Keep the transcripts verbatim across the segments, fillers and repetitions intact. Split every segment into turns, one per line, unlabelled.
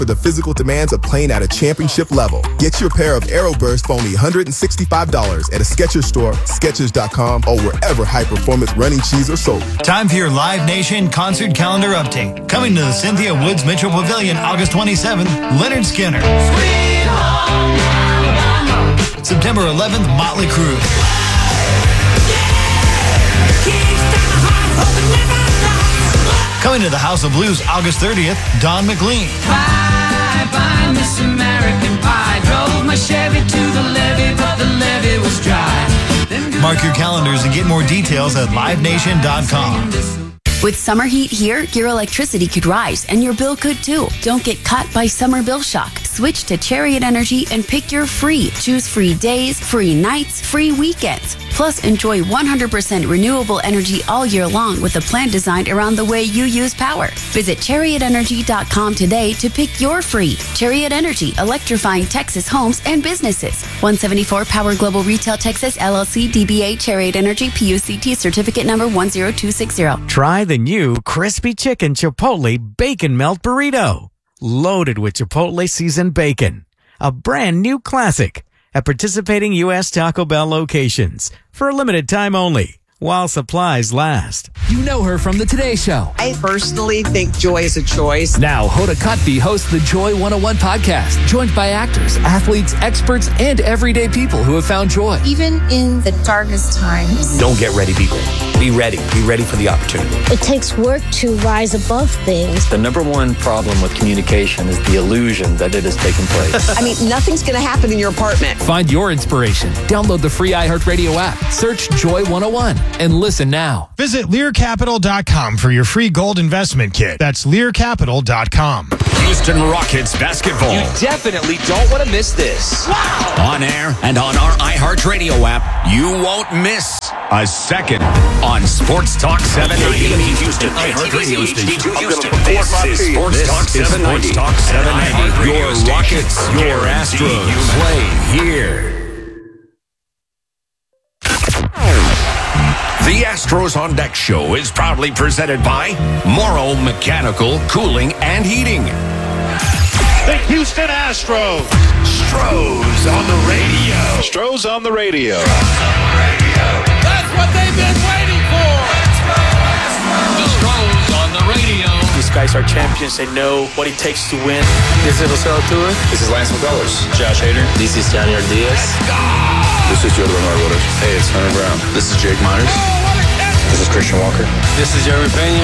for the physical demands of playing at a championship level. Get your pair of Aeroburst for only one hundred sixty-five dollars at a Skechers store, Skechers dot com, or wherever high-performance running shoes are sold.
Time for your Live Nation concert calendar update. Coming to the Cynthia Woods Mitchell Pavilion August twenty-seventh, Leonard Skinner.
Sweet home Alabama.
September eleventh, Motley Crue. Coming to the House of Blues August thirtieth, Don McLean.
Bye, bye, Miss American Pie. Drove my Chevy to the levee, but the levee was dry.
Mark your calendars and get more details at live nation dot com.
With summer heat here, your electricity could rise and your bill could too. Don't get caught by summer bill shock. Switch to Chariot Energy and pick your free. Choose free days, free nights, free weekends. Plus, enjoy one hundred percent renewable energy all year long with a plan designed around the way you use power. Visit chariot energy dot com today to pick your free. Chariot Energy, electrifying Texas homes and businesses. one seventy-four Power Global Retail Texas, L L C, D B A, Chariot Energy, P U C T, certificate number one zero two six zero.
Try the new Crispy Chicken Chipotle Bacon Melt Burrito. Loaded with Chipotle seasoned bacon. A brand new classic at participating U S Taco Bell locations for a limited time only while supplies last.
You know her from the Today Show.
I personally think joy is a choice.
Now, Hoda Kotb hosts the Joy one oh one podcast, joined by actors, athletes, experts, and everyday people who have found joy.
Even in the darkest times.
Don't get ready, people. Be ready. Be ready for the opportunity.
It takes work to rise above things.
The number one problem with communication is the illusion that it is taking place.
I mean, nothing's going to happen in your apartment.
Find your inspiration. Download the free iHeartRadio app. Search Joy one oh one and listen now.
Visit lear capital dot com for your free gold investment kit. That's lear capital dot com.
Houston Rockets basketball.
You definitely don't want to miss this.
Wow. On air and on our iHeartRadio app, you won't miss a second on Sports Talk seven ninety. Houston, iHeartRadio station. This is Sports Talk seven ninety. Sports Talk seven ninety. Your Rockets, your Astros. You play here. The Astros on Deck show is proudly presented by Morrow Mechanical Cooling and Heating.
The Houston Astros.
Stros on the radio.
Stros on the radio.
That's what they've been waiting for.
The Stros on the radio.
These guys are champions. They know what it takes to win.
This is Jose Altuve.
This is Lance McCullers.
Josh Hader.
This is Yanier Diaz.
This is Jordan Marwood. Hey, it's Hunter Brown.
This is Jake Myers.
This is Christian Walker.
This is Jeremy Pena.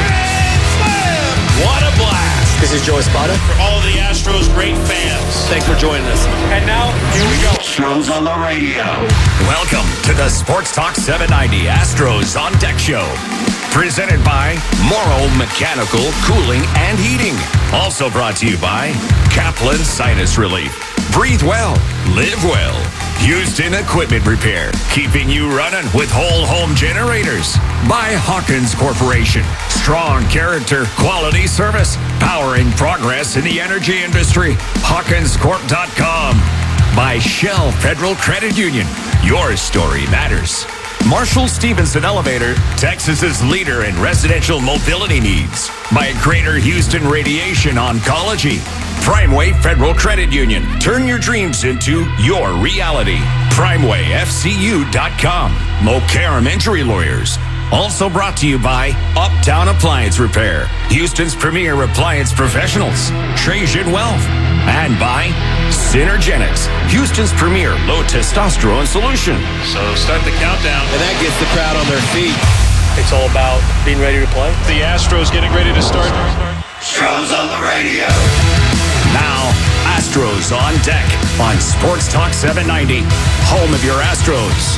What a blast.
This is Joe Espada.
For all of the Astros great fans.
Thanks for joining us.
And now, here we go.
Astros on the radio. Welcome to the Sports Talk seven ninety Astros on Deck show. Presented by Morrow Mechanical Cooling and Heating. Also brought to you by Kaplan Sinus Relief. Breathe well. Live well. Houston Equipment Repair, keeping you running with whole home generators. By Hawkins Corporation, strong character, quality service, powering progress in the energy industry. Hawkins Corp dot com. By Shell Federal Credit Union, your story matters. Marshall Stevenson Elevator, Texas's leader in residential mobility needs. By Greater Houston Radiation Oncology. Primeway Federal Credit Union. Turn your dreams into your reality. Primeway F C U dot com. Mokaram Injury Lawyers. Also brought to you by Uptown Appliance Repair, Houston's premier appliance professionals. Trajan Wealth. And by Synergenics, Houston's premier low testosterone solution.
So start the countdown.
And that gets the crowd on their feet. It's all about being ready to play.
The Astros getting ready to start.
Astros on the radio. Now, Astros on Deck on Sports Talk seven ninety, home of your Astros.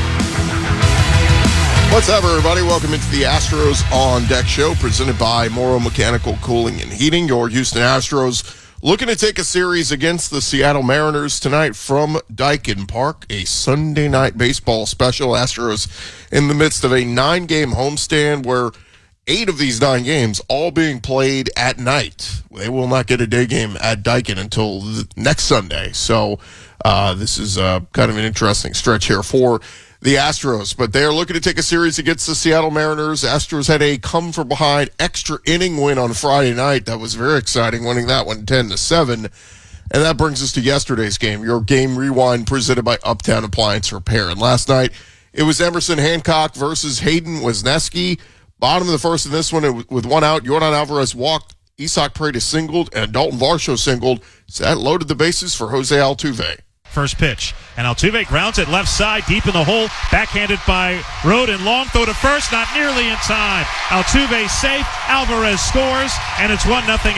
What's up, everybody? Welcome into the Astros on Deck show, presented by Morrow Mechanical Cooling and Heating. Your Houston Astros looking to take a series against the Seattle Mariners tonight from Daikin Park, a Sunday night baseball special. Astros in the midst of a nine-game homestand where eight of these nine games all being played at night. They will not get a day game at Daikin until the next Sunday. So Uh, this is uh, kind of an interesting stretch here for the Astros, but they're looking to take a series against the Seattle Mariners. Astros had a come-from-behind extra inning win on Friday night. That was very exciting, winning that one ten to seven. And that brings us to yesterday's game, your game rewind presented by Uptown Appliance Repair. And last night, it was Emerson Hancock versus Hayden Wesneski. Bottom of the first in this one, with one out, Yordan Alvarez walked, Isaac Paredes singled, and Dalton Varsho singled. So that loaded the bases for Jose Altuve.
First pitch, and Altuve grounds it left side, deep in the hole, backhanded by Rodon. Long throw to first, not nearly in time. Altuve safe, Alvarez scores, and it's one nothing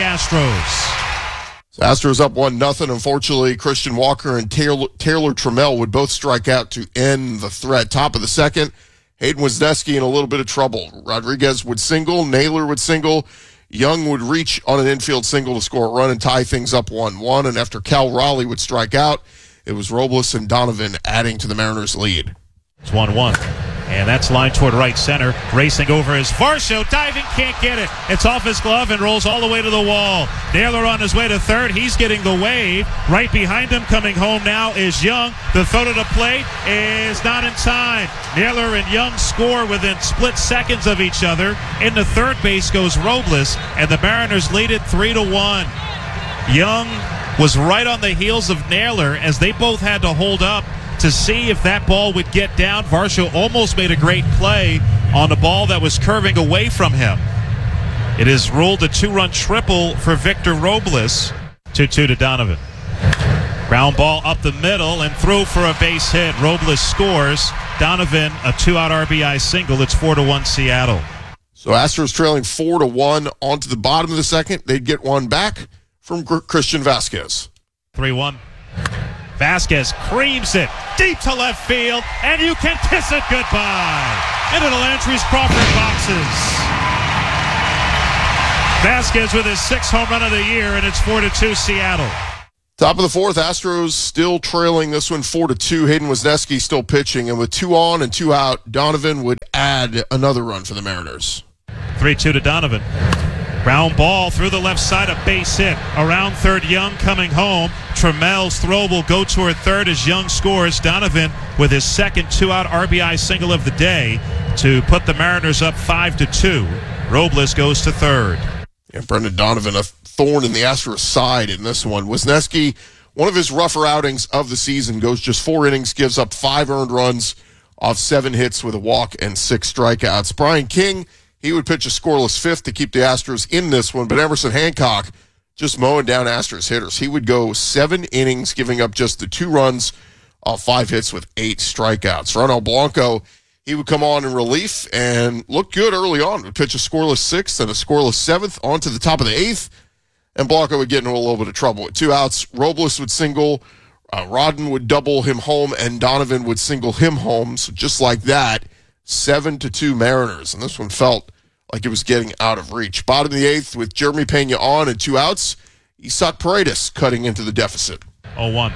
Astros.
So Astros up one nothing. Unfortunately, Christian Walker and Taylor, Taylor Trammell would both strike out to end the threat. Top of the second, Hayden Wesneski in a little bit of trouble. Rodriguez would single, Naylor would single, Young would reach on an infield single to score a run and tie things up one one, and after Cal Raleigh would strike out, it was Robles and Donovan adding to the Mariners' lead.
It's one one. And that's line toward right center. Racing over is Varsho. Diving, can't get it. It's off his glove and rolls all the way to the wall. Naylor on his way to third. He's getting the wave. Right behind him, coming home now, is Young. The throw to the plate is not in time. Naylor and Young score within split seconds of each other. In the third base goes Robles, and the Mariners lead it three to one. Young was right on the heels of Naylor as they both had to hold up to see if that ball would get down. Varsho almost made a great play on a ball that was curving away from him. It is ruled a two-run triple for Victor Robles. two two to Donovan. Ground ball up the middle and through for a base hit. Robles scores. Donovan a two-out R B I single. It's four to one Seattle.
So Astros trailing four to one onto the bottom of the second. They'd get one back from Christian Vasquez.
three one. Vasquez creams it deep to left field, and you can kiss it goodbye into the Landry's Crawford boxes. Vasquez with his sixth home run of the year, and it's four to two Seattle.
Top of the fourth, Astros still trailing this one four to two. Hayden Wesneski still pitching, and with two on and two out, Donovan would add another run for the Mariners.
three two to Donovan. Ground ball through the left side, a base hit. Around third, Young coming home. Trammell's throw will go toward third as Young scores. Donovan with his second two-out R B I single of the day to put the Mariners up five to two. Robles goes to third.
Yeah, Brendan Donovan, a thorn in the Astros' side in this one. Wesneski, one of his rougher outings of the season, goes just four innings, gives up five earned runs off seven hits with a walk and six strikeouts. Brian King, he would pitch a scoreless fifth to keep the Astros in this one, but Emerson Hancock just mowing down Astros hitters. He would go seven innings, giving up just the two runs off five hits with eight strikeouts. Ronald Blanco, he would come on in relief and look good early on. Would pitch a scoreless sixth and a scoreless seventh onto the top of the eighth, and Blanco would get into a little bit of trouble. With two outs, Robles would single, uh, Rodden would double him home, and Donovan would single him home. So just like that, seven to two Mariners, and this one felt like it was getting out of reach. Bottom of the eighth with Jeremy Pena on and two outs, Isaac Paredes cutting into the deficit.
oh one.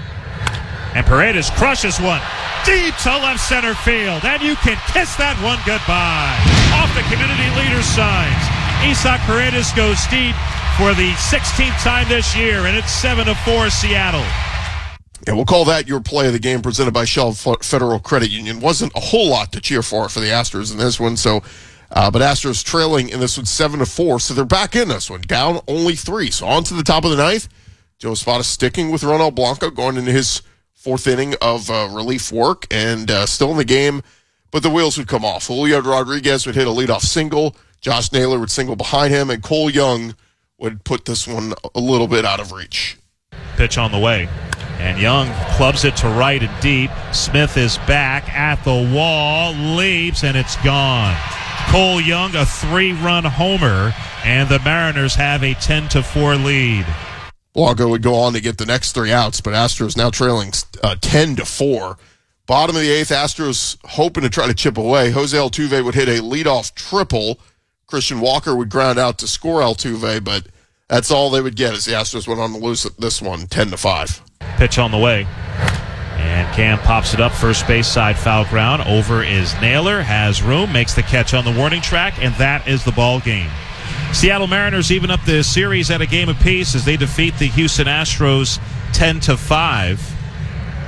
And Paredes crushes one deep to left center field, and you can kiss that one goodbye. Off the community leader signs. Isaac Paredes goes deep for the sixteenth time this year, and it's seven to four Seattle.
Yeah, we'll call that your play of the game presented by Shell Federal Credit Union. Wasn't a whole lot to cheer for for the Astros in this one, so uh, but Astros trailing in this one seven to four, so they're back in this one, down only three. So on to the top of the ninth. Joe Espada sticking with Ronald Blanco, going into his fourth inning of uh, relief work, and uh, still in the game, but the wheels would come off. Julio Rodriguez would hit a leadoff single. Josh Naylor would single behind him, and Cole Young would put this one a little bit out of reach.
Pitch on the way. And Young clubs it to right and deep. Smith is back at the wall, leaps, and it's gone. Cole Young, a three-run homer, and the Mariners have a ten to four lead.
Blanco would go on to get the next three outs, but Astros now trailing uh, ten to four. Bottom of the eighth, Astros hoping to try to chip away. Jose Altuve would hit a leadoff triple. Christian Walker would ground out to score Altuve, but that's all they would get as the Astros went on to lose this one, ten to five.
Pitch on the way. And Cam pops it up, first base side foul ground. Over is Naylor, has room, makes the catch on the warning track, and that is the ball game. Seattle Mariners even up the series at a game apiece as they defeat the Houston Astros ten to five.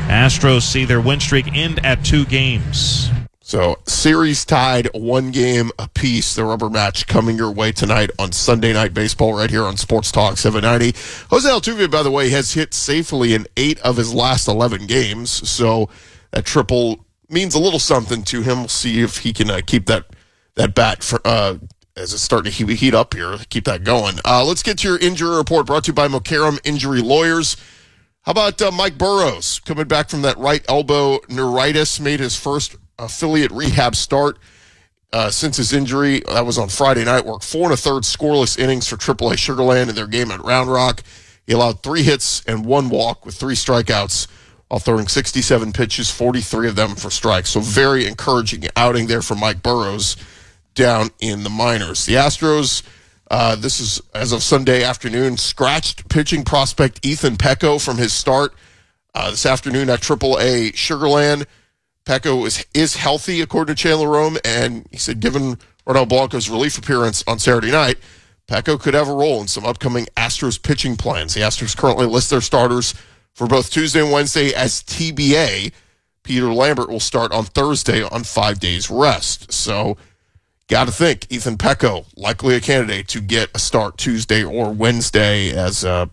Astros see their win streak end at two games.
So, series tied, one game apiece. The rubber match coming your way tonight on Sunday Night Baseball right here on Sports Talk seven ninety. Jose Altuve, by the way, has hit safely in eight of his last eleven games. So, that triple means a little something to him. We'll see if he can uh, keep that that bat for, uh, as it's starting to heat, heat up here. Keep that going. Uh, let's get to your injury report brought to you by Mokaram Injury Lawyers. How about uh, Mike Burrows coming back from that right elbow neuritis, made his first affiliate rehab start uh, since his injury. That was on Friday night. Worked four and a third scoreless innings for triple A Sugar Land in their game at Round Rock. He allowed three hits and one walk with three strikeouts while throwing sixty-seven pitches, forty-three of them for strikes. So very encouraging outing there for Mike Burrows down in the minors. The Astros, uh, this is as of Sunday afternoon, scratched pitching prospect Ethan Pecco from his start uh, this afternoon at triple A Sugar Land. Pecco is, is healthy, according to Chandler Rome, and he said given Ronald Blanco's relief appearance on Saturday night, Pecco could have a role in some upcoming Astros pitching plans. The Astros currently list their starters for both Tuesday and Wednesday as T B A. Peter Lambert will start on Thursday on five days rest. So, got to think, Ethan Pecco, likely a candidate to get a start Tuesday or Wednesday, as uh,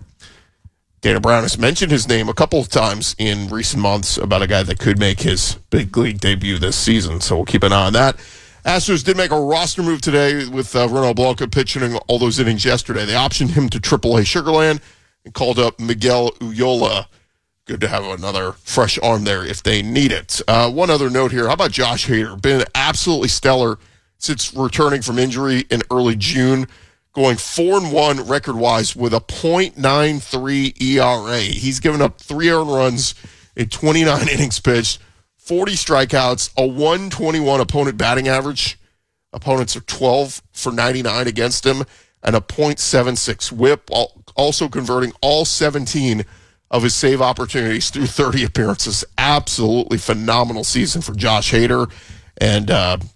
Dana Brown has mentioned his name a couple of times in recent months about a guy that could make his big league debut this season. So we'll keep an eye on that. Astros did make a roster move today with uh, Ronald Blanco pitching all those innings yesterday. They optioned him to triple A Sugar Land and called up Miguel Ulloa. Good to have another fresh arm there if they need it. Uh, one other note here. How about Josh Hader? Been absolutely stellar since returning from injury in early June. Going four and one record-wise with a point nine three E R A. He's given up three earned runs in twenty-nine innings pitched, forty strikeouts, a one twenty-one opponent batting average. Opponents are twelve for ninety-nine against him, and a point seven six whip, also converting all seventeen of his save opportunities through thirty appearances. Absolutely phenomenal season for Josh Hader. And uh,